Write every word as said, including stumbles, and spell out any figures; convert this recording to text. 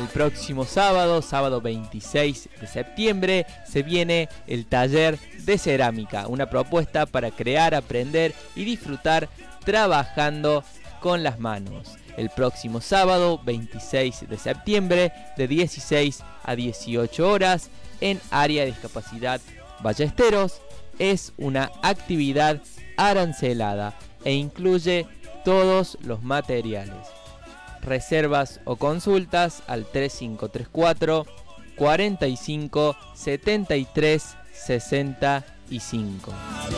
próximo sábado, sábado veintiséis de septiembre, se viene el taller de cerámica, una propuesta para crear, aprender y disfrutar trabajando con las manos. El próximo sábado veintiséis de septiembre de dieciséis a dieciocho horas en Área de Discapacidad Ballesteros. Es una actividad arancelada e incluye todos los materiales. Reservas o consultas al tres cinco tres cuatro, cuarenta y cinco, setenta y tres, sesenta y cinco.